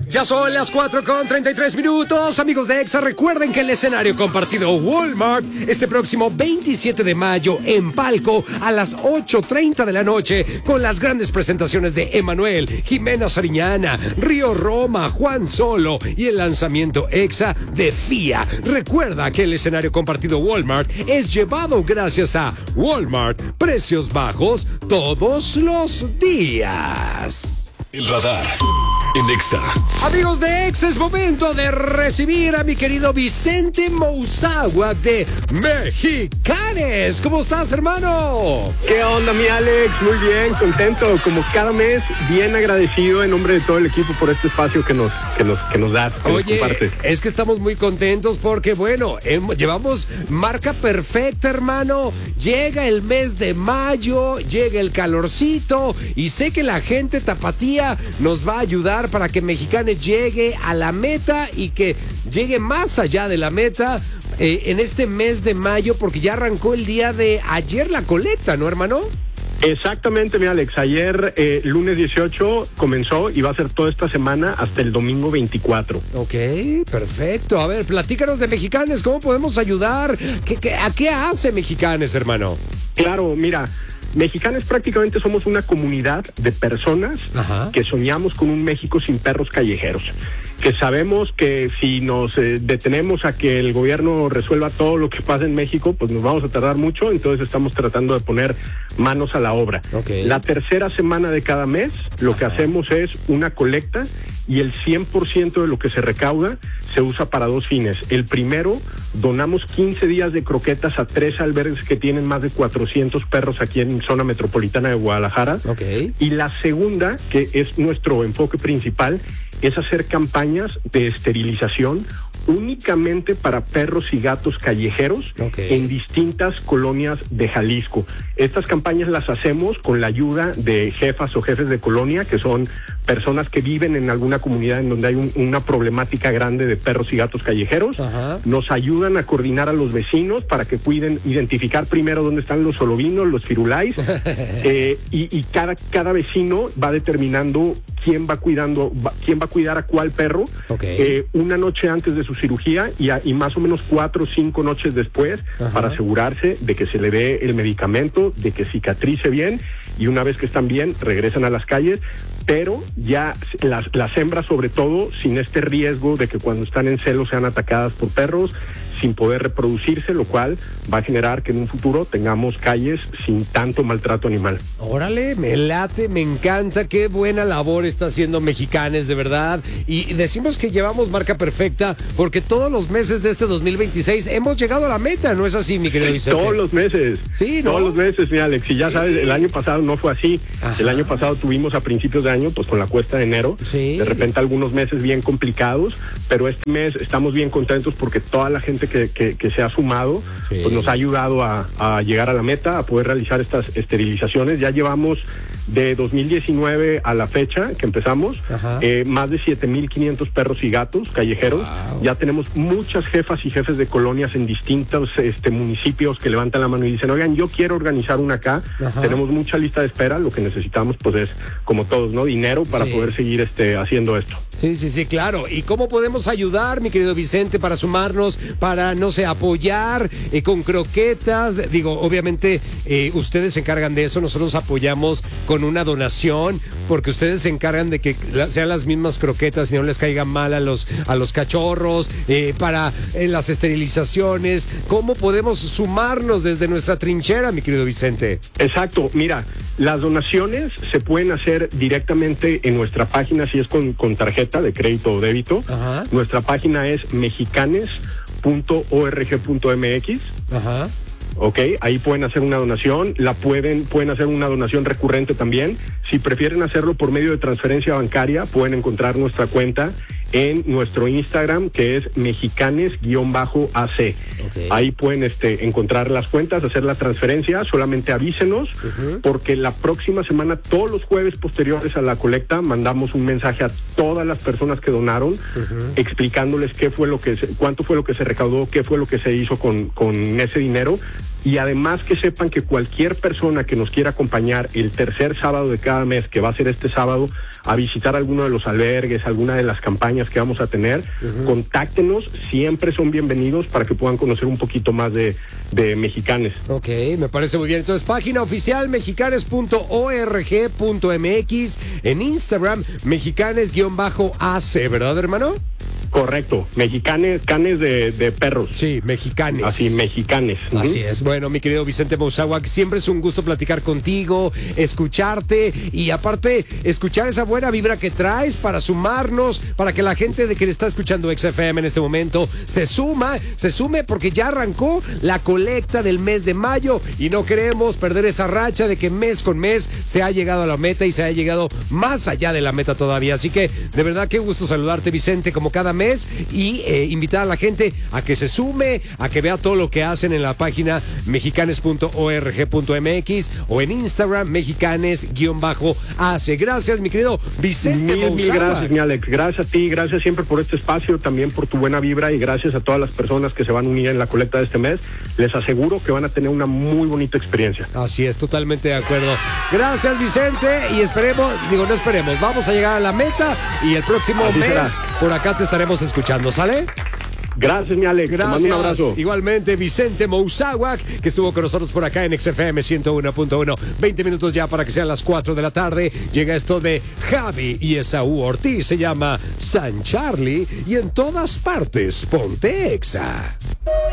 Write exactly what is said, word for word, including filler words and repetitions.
Ya son las cuatro con treinta y tres minutos. Amigos de Exa, recuerden que el escenario compartido Walmart este próximo veintisiete de mayo en Palco a las ocho treinta de la noche con las grandes presentaciones de Emanuel, Jimena Sariñana, Río Roma, Juan Solo y el lanzamiento Exa de Fía. Recuerda que el escenario compartido Walmart es llevado gracias a Walmart. Precios bajos todos los días. El radar en Exa. Amigos de Exa, es momento de recibir a mi querido Vicente Moussaoua de Mexicanes. ¿Cómo estás, hermano? ¿Qué onda, mi Alex? Muy bien, contento, como cada mes, bien agradecido en nombre de todo el equipo por este espacio que nos, que nos, que nos das, que Oye, nos compartes. Es que estamos muy contentos porque, bueno, hemos, llevamos marca perfecta, hermano. Llega el mes de mayo, llega el calorcito y sé que la gente tapatía nos va a ayudar para que Mexicanes llegue a la meta y que llegue más allá de la meta eh, en este mes de mayo, porque ya arrancó el día de ayer la colecta, ¿no, hermano? Exactamente, mi Alex. Ayer, eh, lunes dieciocho, comenzó y va a ser toda esta semana hasta el domingo veinticuatro. Ok, perfecto. A ver, platícanos de Mexicanes, ¿cómo podemos ayudar? ¿Qué, qué, ¿A qué hace Mexicanes, hermano? Claro, mira, Mexicanes prácticamente somos una comunidad de personas Ajá. que soñamos con un México sin perros callejeros, que sabemos que si nos eh, detenemos a que el gobierno resuelva todo lo que pasa en México, pues nos vamos a tardar mucho, entonces estamos tratando de poner manos a la obra. Okay. La tercera semana de cada mes, lo que Ajá. hacemos es una colecta y el cien por ciento de lo que se recauda se usa para dos fines. El primero, donamos quince días de croquetas a tres albergues que tienen más de cuatrocientos perros aquí en zona metropolitana de Guadalajara. Okay. Y la segunda, que es nuestro enfoque principal, es hacer campañas de esterilización únicamente para perros y gatos callejeros Okay. en distintas colonias de Jalisco. Estas campañas las hacemos con la ayuda de jefas o jefes de colonia, que son personas que viven en alguna comunidad en donde hay un, una problemática grande de perros y gatos callejeros. Ajá. Nos ayudan a coordinar a los vecinos para que cuiden, identificar primero dónde están los solovinos, los firulais, eh, y, y cada, cada vecino va determinando quién va cuidando, va, quién va a cuidar a cuál perro, Okay. eh, una noche antes de su cirugía y, a, y más o menos cuatro o cinco noches después, Ajá. para asegurarse de que se le dé el medicamento, de que cicatrice bien, y una vez que están bien, regresan a las calles, pero ya las, las hembras sobre todo, sin este riesgo de que cuando están en celo sean atacadas por perros, sin poder reproducirse, lo cual va a generar que en un futuro tengamos calles sin tanto maltrato animal. Órale, me late, me encanta, qué buena labor está haciendo Mexicanes, de verdad. Y decimos que llevamos marca perfecta porque todos los meses de este dos mil veintiséis hemos llegado a la meta, ¿no es así, mi querido Vicente? Todos los meses, Sí, ¿no? todos los meses, mi Alex, y ya sabes, el año pasado no fue así. Ajá. El año pasado tuvimos a principios de año, pues con la cuesta de enero, Sí. de repente algunos meses bien complicados, pero este mes estamos bien contentos porque toda la gente que, que, que se ha sumado, Sí. pues nos ha ayudado a, a llegar a la meta, a poder realizar estas esterilizaciones. Ya llevamos de dos mil diecinueve a la fecha que empezamos, Ajá. eh, más de siete mil quinientos perros y gatos callejeros. Wow. Ya tenemos muchas jefas y jefes de colonias en distintos este, municipios que levantan la mano y dicen, oigan, yo quiero organizar una acá. Ajá. Tenemos mucha lista de espera, lo que necesitamos pues es, como todos, ¿no? Dinero para Sí. poder seguir este, haciendo esto. Sí, sí, sí, claro. ¿Y cómo podemos ayudar, mi querido Vicente, para sumarnos, para, no sé, apoyar eh, con croquetas? Digo, obviamente eh, ustedes se encargan de eso, nosotros apoyamos con una donación, porque ustedes se encargan de que la, sean las mismas croquetas y no les caigan mal a los, a los cachorros, eh, para eh, las esterilizaciones. ¿Cómo podemos sumarnos desde nuestra trinchera, mi querido Vicente? Exacto, mira, las donaciones se pueden hacer directamente en nuestra página, si es con, con tarjeta de crédito o débito. Ajá. Nuestra página es mexicanes punto org punto mx. Ajá. Ok, ahí pueden hacer una donación, la pueden, pueden hacer una donación recurrente también. Si prefieren hacerlo por medio de transferencia bancaria, pueden encontrar nuestra cuenta en nuestro Instagram, que es mexicanes-ac. Okay. Ahí pueden este, encontrar las cuentas, hacer la transferencia, solamente avísenos, Uh-huh. porque la próxima semana, todos los jueves posteriores a la colecta, mandamos un mensaje a todas las personas que donaron, Uh-huh. explicándoles qué fue lo que se, cuánto fue lo que se recaudó, qué fue lo que se hizo con, con ese dinero, Y además que sepan que cualquier persona que nos quiera acompañar el tercer sábado de cada mes, que va a ser este sábado, a visitar alguno de los albergues, alguna de las campañas que vamos a tener, uh-huh. contáctenos, siempre son bienvenidos para que puedan conocer un poquito más de, de Mexicanes. Ok, me parece muy bien. Entonces, página oficial mexicanes punto org punto mx, en Instagram mexicanes-A C, ¿verdad, hermano? Correcto, mexicanes, canes de, de perros. Sí, mexicanes. Así, mexicanes. Así uh-huh. es. Bueno, mi querido Vicente Moussaoua, siempre es un gusto platicar contigo, escucharte y aparte escuchar esa buena vibra que traes para sumarnos, para que la gente de que está escuchando X F M en este momento se suma, se sume porque ya arrancó la colecta del mes de mayo y no queremos perder esa racha de que mes con mes se ha llegado a la meta y se ha llegado más allá de la meta todavía. Así que de verdad qué gusto saludarte, Vicente, como cada mes y eh, invitar a la gente a que se sume, a que vea todo lo que hacen en la página mexicanes punto org punto mx o en Instagram mexicanes-A C. Gracias, mi querido Vicente Mil, mil gracias, mi Alex. Gracias a ti, gracias siempre por este espacio, también por tu buena vibra y gracias a todas las personas que se van a unir en la colecta de este mes. Les aseguro que van a tener una muy bonita experiencia. Así es, totalmente de acuerdo. Gracias, Vicente, y esperemos, digo, no esperemos, vamos a llegar a la meta y el próximo Así mes será. Por acá te estaremos escuchando, ¿sale? Gracias, mi Alex. Gracias. Te mando un abrazo. Igualmente, Vicente Moussaoua, que estuvo con nosotros por acá en X F M ciento uno punto uno. veinte minutos ya para que sean las cuatro de la tarde. Llega esto de Javi y Esaú Ortiz. Se llama San Charlie y en todas partes ponte Exa.